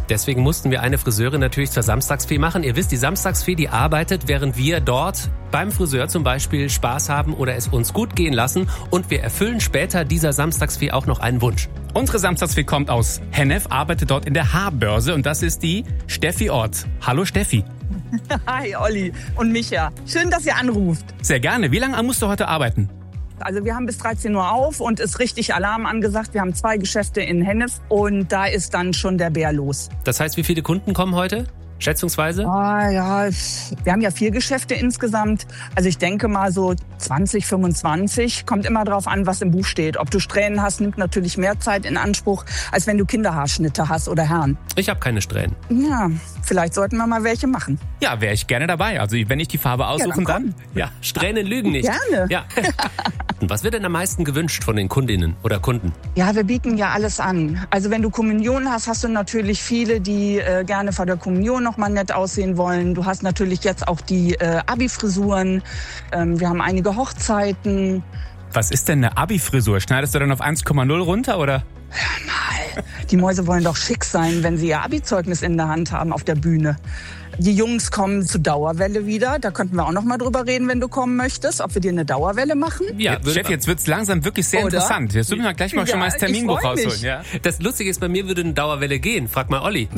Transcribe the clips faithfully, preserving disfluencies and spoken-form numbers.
Deswegen mussten wir eine Friseurin natürlich zur Samstagsfee machen. Ihr wisst, die Samstagsfee, die arbeitet, während wir dort beim Friseur zum Beispiel Spaß haben oder es uns gut gehen lassen. Und wir erfüllen später dieser Samstagsfee auch noch einen Wunsch. Unsere Samstagsfee kommt aus Hennef, arbeitet dort in der Haarbörse und das ist die Steffi Ort. Hallo Steffi. Hi Olli und Micha. Schön, dass ihr anruft. Sehr gerne. Wie lange musst du heute arbeiten? Also wir haben bis dreizehn Uhr auf und ist richtig Alarm angesagt. Wir haben zwei Geschäfte in Hennef und da ist dann schon der Bär los. Das heißt, wie viele Kunden kommen heute? Schätzungsweise? Ah, ja, wir haben ja vier Geschäfte insgesamt. Also ich denke mal so zwanzig, fünfundzwanzig. Kommt immer drauf an, was im Buch steht. Ob du Strähnen hast, nimmt natürlich mehr Zeit in Anspruch, als wenn du Kinderhaarschnitte hast oder Herren. Ich habe keine Strähnen. Ja, vielleicht sollten wir mal welche machen. Ja, wäre ich gerne dabei. Also wenn ich die Farbe aussuchen ja, dann, dann? Ja, Strähnen lügen nicht. Gerne. Ja. Was wird denn am meisten gewünscht von den Kundinnen oder Kunden? Ja, wir bieten ja alles an. Also wenn du Kommunion hast, hast du natürlich viele, die äh, gerne vor der Kommunion noch mal nett aussehen wollen. Du hast natürlich jetzt auch die äh, Abi-Frisuren. Ähm, wir haben einige Hochzeiten. Was ist denn eine Abi-Frisur? Schneidest du dann auf eins Komma null runter, oder? Hör mal, die Mäuse wollen doch schick sein, wenn sie ihr Abi-Zeugnis in der Hand haben auf der Bühne. Die Jungs kommen zu Dauerwelle wieder. Da könnten wir auch noch mal drüber reden, wenn du kommen möchtest, ob wir dir eine Dauerwelle machen. Ja, Chef, jetzt wird's langsam wirklich sehr Oder? interessant. Jetzt müssen wir gleich mal Ja, schon mal das Terminbuch ich freu mich. rausholen. Ja? Das Lustige ist, bei mir würde eine Dauerwelle gehen. Frag mal Olli.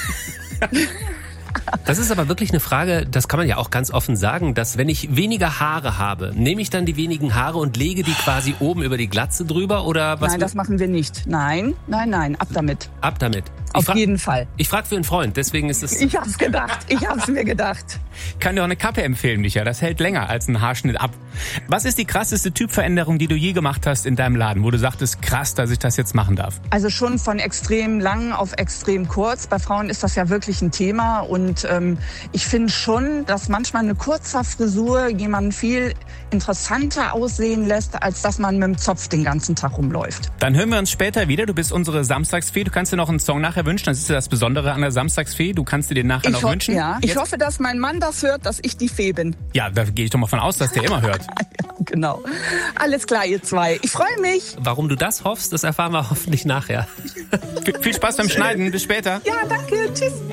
Das ist aber wirklich eine Frage, das kann man ja auch ganz offen sagen, dass wenn ich weniger Haare habe, nehme ich dann die wenigen Haare und lege die quasi oben über die Glatze drüber oder was? Nein, das machen wir nicht. Nein, nein, nein, ab damit. Ab damit. Auf fra- jeden Fall. Ich frage für einen Freund, deswegen ist es... Ich hab's gedacht, ich hab's mir gedacht. Ich kann dir auch eine Kappe empfehlen, Micha. Das hält länger als ein Haarschnitt ab. Was ist die krasseste Typveränderung, die du je gemacht hast in deinem Laden, wo du sagtest, krass, dass ich das jetzt machen darf? Also schon von extrem lang auf extrem kurz. Bei Frauen ist das ja wirklich ein Thema. Und ähm, ich finde schon, dass manchmal eine kurze Frisur jemanden viel interessanter aussehen lässt, als dass man mit dem Zopf den ganzen Tag rumläuft. Dann hören wir uns später wieder. Du bist unsere Samstagsfee. Du kannst dir noch einen Song nachher wünschen. Das ist ja das Besondere an der Samstagsfee. Du kannst dir den nachher Ich noch ho- wünschen. Ja, ich Jetzt? hoffe, dass mein Mann das hört, dass ich die Fee bin. Ja, da gehe ich doch mal von aus, dass der immer hört. Genau. Alles klar, ihr zwei. Ich freue mich. Warum du das hoffst, das erfahren wir hoffentlich nachher. Viel Spaß beim Schneiden. Bis später. Ja, danke. Tschüss.